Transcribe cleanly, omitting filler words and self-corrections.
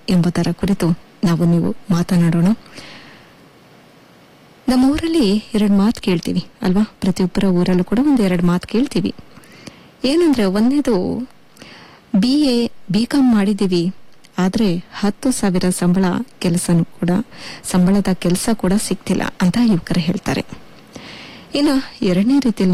ಎಂಬುದರ ಕುರಿತು ನೀವು ಮಾತನಾಡೋಣ. ನಮ್ಮ ಊರಲ್ಲಿ 2 ಮಾತು ಕೇಳ್ತೀವಿ ಅಲ್ವಾ? ಪ್ರತಿಯೊಬ್ಬರ ಊರಲ್ಲೂ ಕೂಡ 1-2 ಮಾತು ಕೇಳ್ತೀವಿ. ಏನಂದ್ರೆ, ಒಂದೇದು BA BCom ಮಾಡಿದೀವಿ, ಆದ್ರೆ 10,000 ಸಂಬಳದ ಕೆಲಸ ಕೂಡ ಸಿಗ್ತಿಲ್ಲ ಅಂತ ಯುವಕರು ಹೇಳ್ತಾರೆ. ಇನ್ನು ಎರಡನೇ ರೀತಿಯಲ್ಲಿ